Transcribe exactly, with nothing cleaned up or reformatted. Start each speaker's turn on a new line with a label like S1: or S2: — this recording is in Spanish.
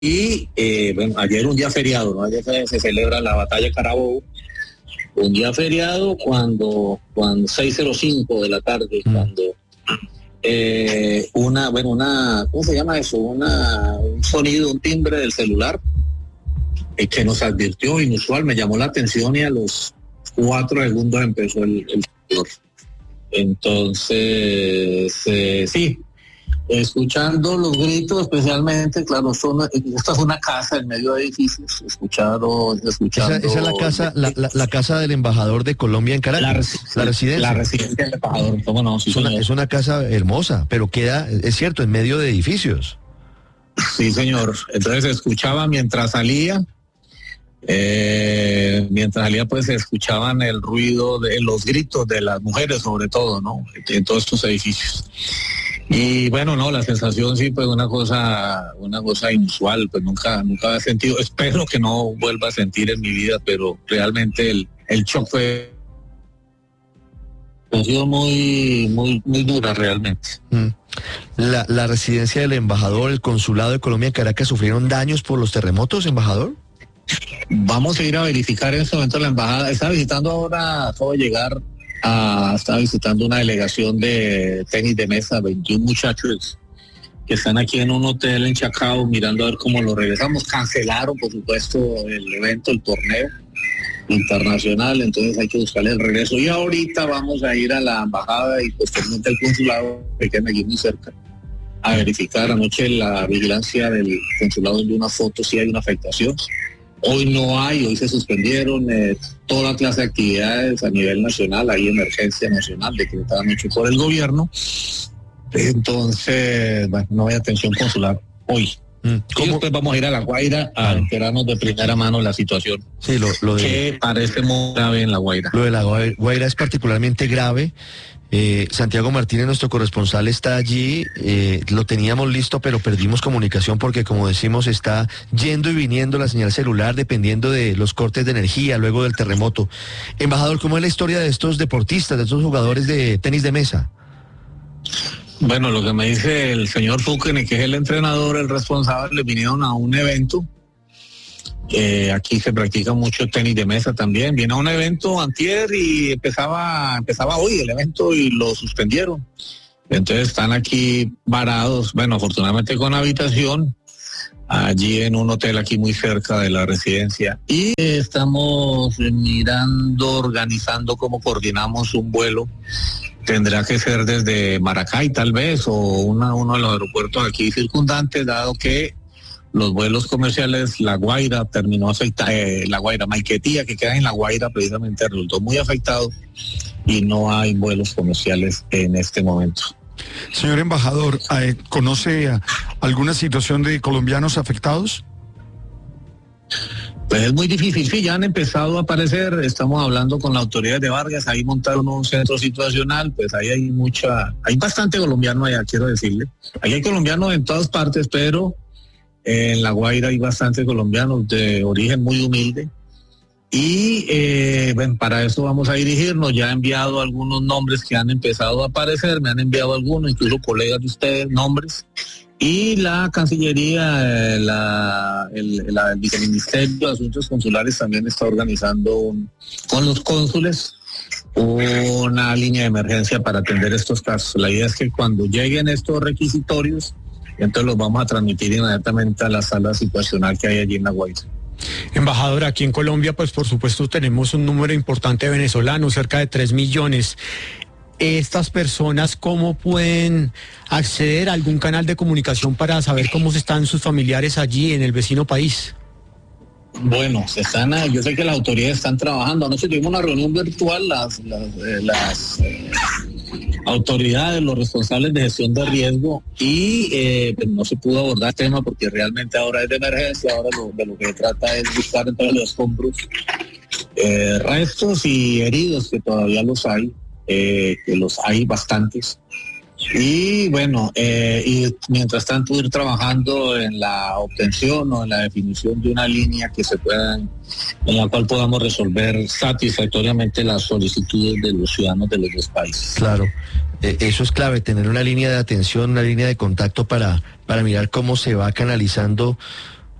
S1: Y eh, bueno, ayer un día feriado, ¿no? Ayer se, se celebra la batalla de Carabobo, un día feriado cuando, cuando seis cero cinco de la tarde, mm. cuando eh, una, bueno, una, ¿cómo se llama eso? Una, un sonido, un timbre del celular eh, que nos advirtió, inusual, me llamó la atención y a los cuatro segundos empezó el, el temblor. Entonces, eh, sí, escuchando los gritos, especialmente, claro, son, esta es una casa en medio de edificios, escucharon, escuchando...
S2: Esa, esa es la casa, la, la, la casa del embajador de Colombia en Caracas, la, la residencia.
S1: La residencia del embajador, ¿cómo no? Sí,
S2: es, una, es una casa hermosa, pero queda, es cierto, en medio de edificios.
S1: Sí, señor. Entonces se escuchaba mientras salía, eh, mientras salía pues se escuchaban el ruido de los gritos de las mujeres, sobre todo, ¿no? En todos estos edificios. Y bueno, no, la sensación sí, pues una cosa, una cosa inusual, pues nunca, nunca había sentido, espero que no vuelva a sentir en mi vida, pero realmente el, el shock fue, ha sido muy, muy, muy dura realmente.
S2: Mm. La, la residencia del embajador, el consulado de Colombia en Caracas, ¿sufrieron daños por los terremotos, embajador?
S1: Vamos a ir a verificar en este momento la embajada. Está visitando ahora, acabo de llegar. Ah, estaba visitando una delegación de tenis de mesa, veintiún muchachos que están aquí en un hotel en Chacao mirando a ver cómo lo regresamos. Cancelaron, por supuesto, el evento, el torneo internacional, entonces hay que buscarle el regreso. Y ahorita vamos a ir a la embajada y posteriormente al consulado, que quedan aquí muy cerca, a verificar. Anoche la vigilancia del consulado envió una foto, si hay una afectación. Hoy no hay, hoy se suspendieron eh, toda clase de actividades a nivel nacional, hay emergencia nacional decretada anoche por el gobierno. Entonces, bueno, no hay atención consular hoy. Mm. Y después vamos a ir a La Guaira a enterarnos de primera mano la situación.
S2: Sí, lo, lo de,
S1: que parece muy grave en La Guaira.
S2: Lo de La Guaira es particularmente grave. Eh, Santiago Martínez, nuestro corresponsal, está allí, eh, lo teníamos listo, pero perdimos comunicación porque, como decimos, está yendo y viniendo la señal celular dependiendo de los cortes de energía luego del terremoto. Embajador, ¿cómo es la historia de estos deportistas, de estos jugadores de tenis de mesa?
S1: Bueno, lo que me dice el señor Fukene, que es el entrenador, el responsable, vinieron a un evento. Eh, aquí se practica mucho tenis de mesa también. Viene a un evento antier y empezaba, empezaba hoy el evento y lo suspendieron. Entonces están aquí varados, bueno, afortunadamente con habitación, allí en un hotel aquí muy cerca de la residencia. Y estamos mirando, organizando cómo coordinamos un vuelo. Tendrá que ser desde Maracay tal vez, o una, uno de los aeropuertos aquí circundantes, dado que los vuelos comerciales, La Guaira terminó afectada, eh, La Guaira, Maiquetía, que queda en La Guaira, precisamente resultó muy afectado y no hay vuelos comerciales en este momento.
S3: Señor embajador, eh, ¿conoce alguna situación de colombianos afectados?
S1: Pues es muy difícil, sí, ya han empezado a aparecer, estamos hablando con las autoridades de Vargas, ahí montaron un centro situacional, pues ahí hay mucha, hay bastante colombiano allá, quiero decirle. Ahí hay colombianos en todas partes, pero en La Guaira hay bastantes colombianos de origen muy humilde y eh, bueno, para eso vamos a dirigirnos. Ya he enviado algunos nombres que han empezado a aparecer, me han enviado algunos, incluso colegas de ustedes, nombres, y la Cancillería, la, el, la, el Viceministerio de Asuntos Consulares también está organizando un, con los cónsules una línea de emergencia para atender estos casos. La idea es que cuando lleguen estos requisitorios, entonces los vamos a transmitir inmediatamente a la sala situacional que hay allí en La Guaira.
S4: Embajador, aquí en Colombia, pues por supuesto tenemos un número importante de venezolanos, cerca de tres millones. Estas personas, ¿cómo pueden acceder a algún canal de comunicación para saber cómo están sus familiares allí en el vecino país?
S1: Bueno, se están, yo sé que las autoridades están trabajando. Anoche tuvimos una reunión virtual, las, las, eh, las eh, autoridades, los responsables de gestión de riesgo, y eh, pues no se pudo abordar el tema porque realmente ahora es de emergencia. Ahora lo, de lo que se trata es buscar entre los escombros eh, restos y heridos, que todavía los hay, eh, que los hay bastantes. Y bueno, eh, y mientras tanto ir trabajando en la obtención o en la definición de una línea que se pueda, en la cual podamos resolver satisfactoriamente las solicitudes de los ciudadanos de los dos países.
S2: Claro, eh, eso es clave, tener una línea de atención, una línea de contacto para, para mirar cómo se va canalizando